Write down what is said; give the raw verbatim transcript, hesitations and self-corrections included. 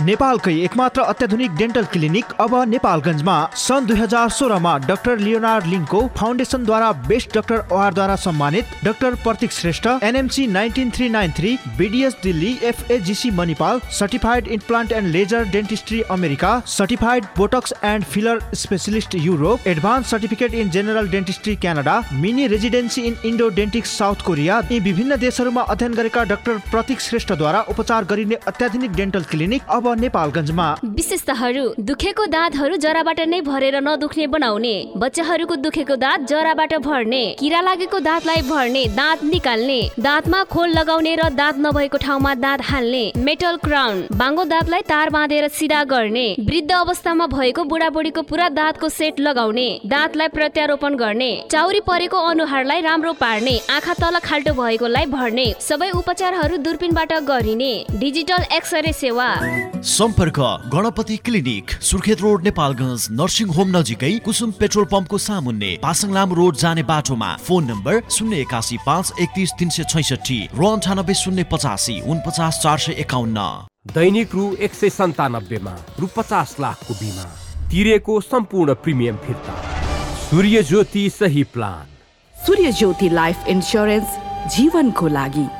नेपालकै एकमात्र अत्याधुनिक डेन्टल क्लिनिक अब नेपालगञ्जमा। सन् दुई हजार सोह्रमा डाक्टर लियोनार्ड लिङ्को फाउन्डेसनद्वारा बेस्ट डाक्टर अवार्डद्वारा सम्मानित doctor Pratik Shrestha, NMC nineteen three nine three, BDS Delhi, एफएजीसी Manipal, certified implant and laser dentistry America, certified Botox and filler specialist Europe, advance certificate in general dentistry Canada, mini residency in इन्डोडेन्टिक्स south Korea, यी विभिन्न देशहरूमा अध्ययन गरेका doctor प्रतीक श्रेष्ठद्वारा उपचार गरिने अत्याधुनिक dental clinic अब नेपालगञ्जमा। विशेषताहरू: दुखेको दाँतहरू जराबाट नै भरेर नदुख्ने बनाउने, बच्चाहरूको दुखेको दाँत जराबाट भर्ने, किरा लागेको दाँतलाई भर्ने, दाँत निकाल्ने, दाँतमा खोल लगाउने र दाँत नभएको ठाउँमा दाँत हाल्ने, मेटल क्राउन, बाङ्गो दाँतलाई तार बाँधेर सिधा गर्ने, वृद्ध अवस्थामा भएको बुढाबुढीको पुरा दाँतको सेट लगाउने, दाँतलाई प्रत्यारोपण गर्ने, चाउरी परेको अनुहारलाई राम्रो पार्ने, आँखा तल खाल्टो भएकोलाई भर्ने, सबै उपचारहरू दूरबीनबाट गरिने, डिजिटल एक्सरे सेवा। सम्पर्क Ganapati clinic, Surkhet road, Nepalgunj, nursing home नजिकै कुसुम पेट्रोल पम्पको सामुन्ने, पासङलाम रोड जाने बाटोमा। फोन नम्बर शून्य एकासी पाँच एकतिस तिन सय छैसठी र अन्ठानब्बे शून्य पचासी उनपचास चार सय एकाउन्न। दैनिक रु एक सय सन्तानब्बेमा रु पचास लाखको बिमा तिरेको सम्पूर्ण प्रिमियम फिर्ता। सूर्य ज्योति सही प्लान। सूर्य ज्योति लाइफ इन्स्योरेन्स, जीवनको लागि।